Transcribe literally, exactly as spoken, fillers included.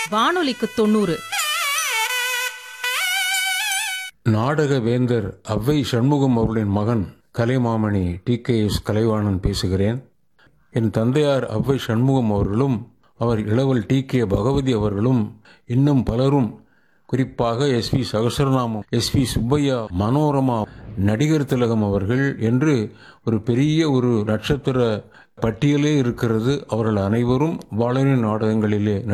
வானொலிக்கு தொண்ணூறு. நாடக வேந்தர் அவ்வை சண்முகம் அவர்களின் மகன் Kalaimamani D K S Kalaivanan பேசுகிறேன். என் தந்தையார் அவ்வை சண்முகம் அவர்களும் அவர் இளவல் டி கே பகவதி அவர்களும் இன்னும் பலரும், குறிப்பாக S B Sahasranamam, S B Subbaiah, Manorama, நடிகர் திலகம் அவர்கள் என்று ஒரு பெரிய ஒரு நட்சத்திர பட்டியலே இருக்கிறது. அவர்கள் அனைவரும் வானொலி நாடகங்களிலே